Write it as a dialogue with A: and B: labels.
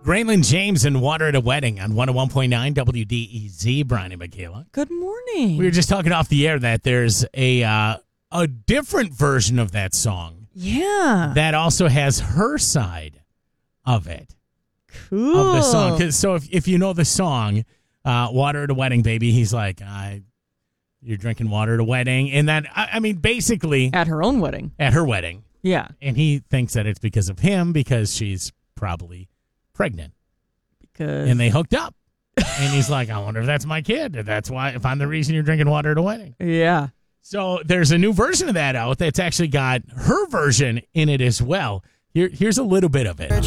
A: Graylin James and Water at a Wedding on 101.9 WDEZ, Brian and Michaela.
B: Good morning.
A: We were just talking off the air that there's a different version of that song.
B: Yeah.
A: That also has her side of it.
B: Cool.
A: Of the song. 'Cause so if you know the song, Water at a Wedding, baby, he's like, you're drinking water at a wedding. And then, I mean, basically.
B: At her own wedding.
A: At her wedding.
B: Yeah.
A: And he thinks that it's because of him because she's probably pregnant. And they hooked up. And he's like, I wonder if that's my kid. That's why, if I'm the reason you're drinking water at a wedding.
B: Yeah.
A: So there's a new version of that out that's actually got her version in it as well. Here's a little bit of it.